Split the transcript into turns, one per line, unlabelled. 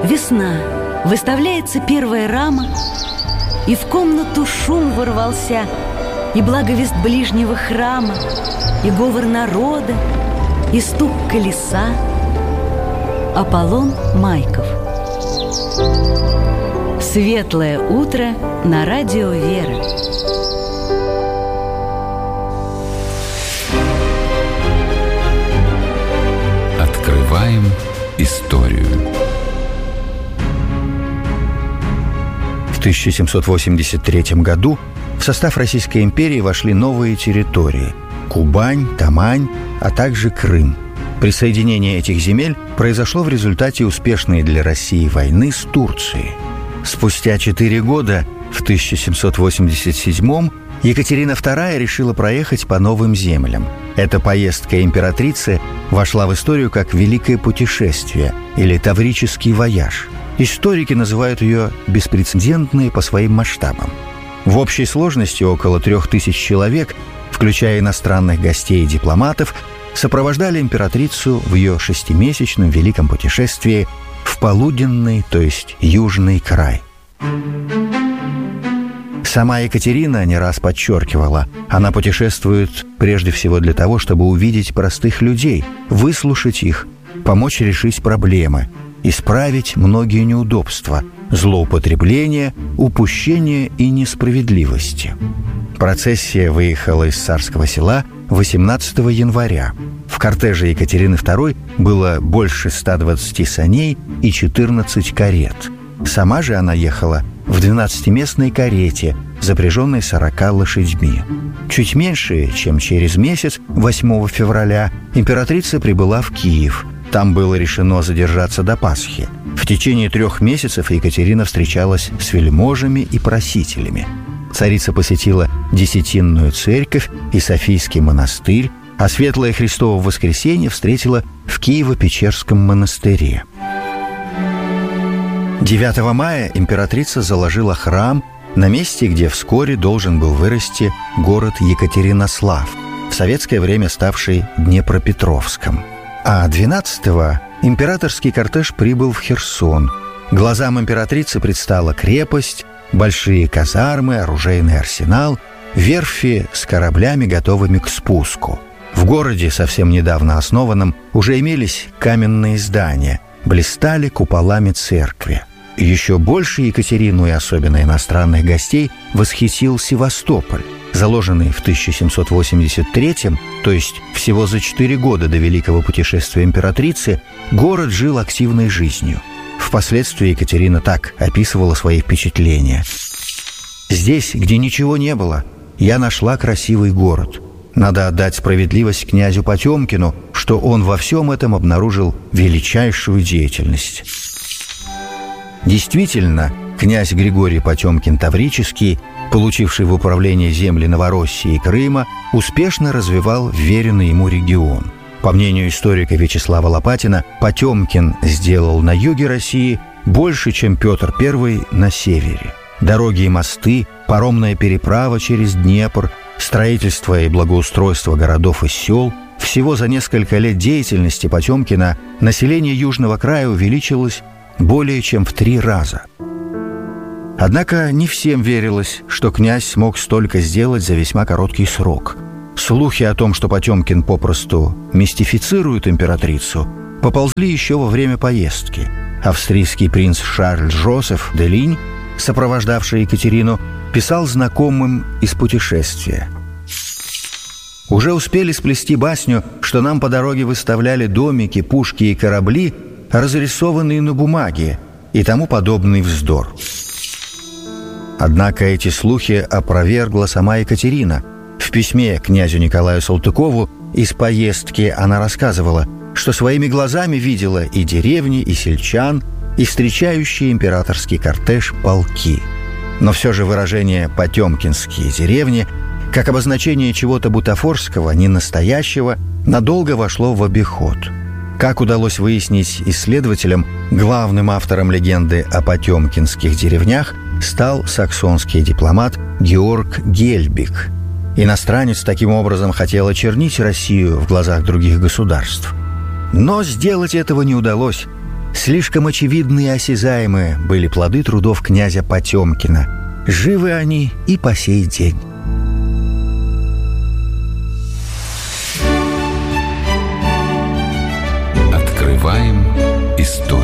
Весна. Выставляется первая рама, и в комнату шум ворвался, и благовест ближнего храма, и говор народа, и стук колеса. Аполлон Майков. Светлое утро на радио Вера.
Открываем историю.
В 1783 году в состав Российской империи вошли новые территории – Кубань, Тамань, а также Крым. Присоединение этих земель произошло в результате успешной для России войны с Турцией. Спустя 4 года, в 1787-м, Екатерина II решила проехать по новым землям. Эта поездка императрицы вошла в историю как «Великое путешествие» или «Таврический вояж». Историки называют ее беспрецедентной по своим масштабам. В общей сложности около 3000 человек, включая иностранных гостей и дипломатов, сопровождали императрицу в ее 6-месячном великом путешествии в полуденный, то есть южный край. Сама Екатерина не раз подчеркивала, она путешествует прежде всего для того, чтобы увидеть простых людей, выслушать их, помочь решить проблемы, исправить многие неудобства, злоупотребления, упущения и несправедливости. Процессия выехала из Царского Села 18 января. В кортеже Екатерины II было больше 120 саней и 14 карет. Сама же она ехала в 12-местной карете, запряженной 40 лошадьми. Чуть меньше, чем через месяц, 8 февраля, императрица прибыла в Киев. Там было решено задержаться до Пасхи. В течение 3 месяцев Екатерина встречалась с вельможами и просителями. Царица посетила Десятинную церковь и Софийский монастырь, а Светлое Христово воскресенье встретила в Киево-Печерском монастыре. 9 мая императрица заложила храм на месте, где вскоре должен был вырасти город Екатеринослав, в советское время ставший Днепропетровском. А 12-го императорский кортеж прибыл в Херсон. Глазам императрицы предстала крепость, большие казармы, оружейный арсенал, верфи с кораблями, готовыми к спуску. В городе, совсем недавно основанном, уже имелись каменные здания, блистали куполами церкви. Еще больше Екатерину и особенно иностранных гостей восхитил Севастополь. Заложенный в 1783-м, то есть всего за 4 года до Великого путешествия императрицы, город жил активной жизнью. Впоследствии Екатерина так описывала свои впечатления. «Здесь, где ничего не было, я нашла красивый город. Надо отдать справедливость князю Потемкину, что он во всем этом обнаружил величайшую деятельность». Действительно, князь Григорий Потемкин Таврический, получивший в управление земли Новороссии и Крыма, успешно развивал вверенный ему регион. По мнению историка Вячеслава Лопатина, Потемкин сделал на юге России больше, чем Петр I на севере. Дороги и мосты, паромная переправа через Днепр, строительство и благоустройство городов и сел – всего за несколько лет деятельности Потемкина население Южного края увеличилось более чем в 3 раза. Однако не всем верилось, что князь смог столько сделать за весьма короткий срок. Слухи о том, что Потемкин попросту мистифицирует императрицу, поползли еще во время поездки. Австрийский принц Шарль Жозеф де Линь, сопровождавший Екатерину, писал знакомым из путешествия: «Уже успели сплести басню, что нам по дороге выставляли домики, пушки и корабли, разрисованные на бумаге, и тому подобный вздор». Однако эти слухи опровергла сама Екатерина. В письме князю Николаю Салтыкову из поездки она рассказывала, что своими глазами видела и деревни, и сельчан, и встречающие императорский кортеж полки. Но все же выражение «потемкинские деревни», как обозначение чего-то бутафорского, ненастоящего, надолго вошло в обиход. Как удалось выяснить исследователям, главным автором легенды о потемкинских деревнях стал саксонский дипломат Георг Гельбиг. Иностранец таким образом хотел очернить Россию в глазах других государств. Но сделать этого не удалось. Слишком очевидны и осязаемы были плоды трудов князя Потемкина. Живы они и по сей день.
Открываем историю.